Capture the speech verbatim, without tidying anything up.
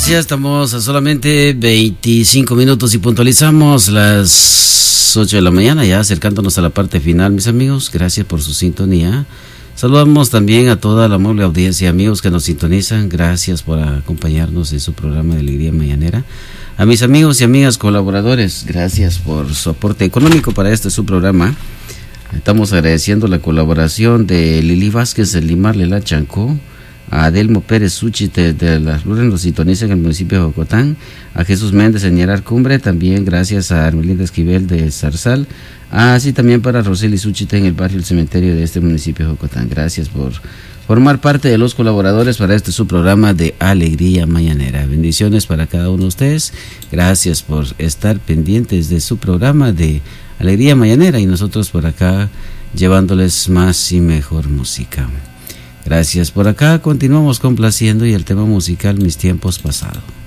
gracias. Estamos a solamente veinticinco minutos y puntualizamos las ocho de la mañana, ya acercándonos a la parte final, mis amigos. Gracias por su sintonía. Saludamos también a toda la amable audiencia, amigos que nos sintonizan. Gracias por acompañarnos en su programa de Alegría Mañanera. A mis amigos y amigas colaboradores, gracias por su aporte económico para este su programa. Estamos agradeciendo la colaboración de Lili Vázquez de Limar Lela Chancó, a Adelmo Pérez Suchi de, de las Lourdes, nos sintoniza en el municipio de Jocotán, a Jesús Méndez en Ñerar Cumbre, también gracias a Armelinda Esquivel de Zarzal, así también para Roseli Suchite en el barrio El Cementerio de este municipio de Jocotán. Gracias por formar parte de los colaboradores para este su programa de Alegría Mañanera. Bendiciones para cada uno de ustedes. Gracias por estar pendientes de su programa de Alegría Mañanera y nosotros por acá llevándoles más y mejor música. Gracias por acá. Continuamos complaciendo y el tema musical Mis Tiempos Pasados.